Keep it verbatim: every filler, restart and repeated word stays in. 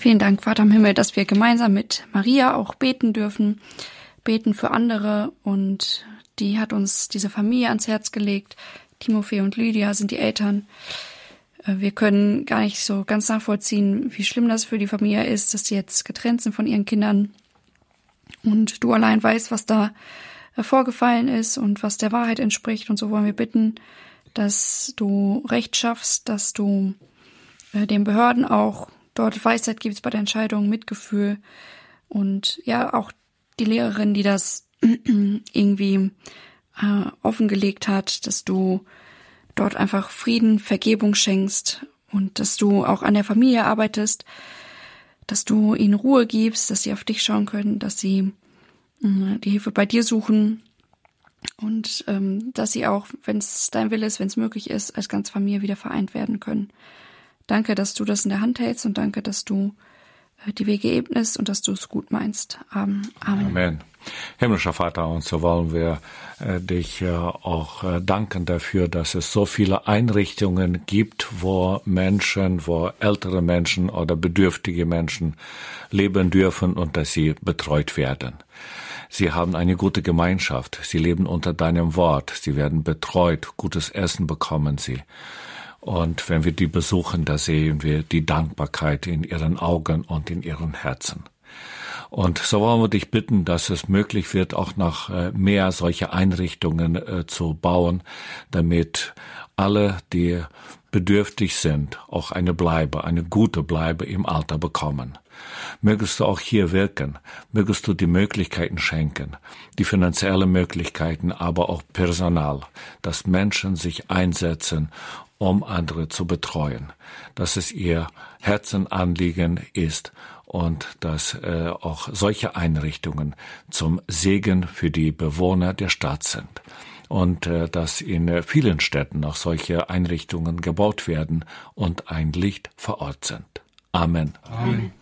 Vielen Dank, Vater im Himmel, dass wir gemeinsam mit Maria auch beten dürfen, beten für andere, und die hat uns diese Familie ans Herz gelegt. Timofei und Lydia sind die Eltern. Wir können gar nicht so ganz nachvollziehen, wie schlimm das für die Familie ist, dass sie jetzt getrennt sind von ihren Kindern. Und du allein weißt, was da vorgefallen ist und was der Wahrheit entspricht. Und so wollen wir bitten, dass du Recht schaffst, dass du den Behörden auch dort Weisheit gibst bei der Entscheidung, Mitgefühl, und ja, auch die Lehrerin, die das irgendwie äh, offengelegt hat, dass du dort einfach Frieden, Vergebung schenkst und dass du auch an der Familie arbeitest, dass du ihnen Ruhe gibst, dass sie auf dich schauen können, dass sie äh, die Hilfe bei dir suchen und ähm, dass sie auch, wenn es dein Wille ist, wenn es möglich ist, als ganze Familie wieder vereint werden können. Danke, dass du das in der Hand hältst, und danke, dass du äh, die Wege ebnest und dass du es gut meinst. Amen. Amen. Amen. Himmlischer Vater, und so wollen wir äh, dich äh, auch äh, danken dafür, dass es so viele Einrichtungen gibt, wo Menschen, wo ältere Menschen oder bedürftige Menschen leben dürfen und dass sie betreut werden. Sie haben eine gute Gemeinschaft, sie leben unter deinem Wort, sie werden betreut, gutes Essen bekommen sie. Und wenn wir die besuchen, da sehen wir die Dankbarkeit in ihren Augen und in ihren Herzen. Und so wollen wir dich bitten, dass es möglich wird, auch noch mehr solche Einrichtungen äh, zu bauen, damit alle, die bedürftig sind, auch eine Bleibe, eine gute Bleibe im Alter bekommen. Mögest du auch hier wirken, mögest du die Möglichkeiten schenken, die finanziellen Möglichkeiten, aber auch Personal, dass Menschen sich einsetzen, um andere zu betreuen, dass es ihr Herzenanliegen ist und dass äh, auch solche Einrichtungen zum Segen für die Bewohner der Stadt sind. Und äh, dass in äh, vielen Städten auch solche Einrichtungen gebaut werden und ein Licht vor Ort sind. Amen. Amen.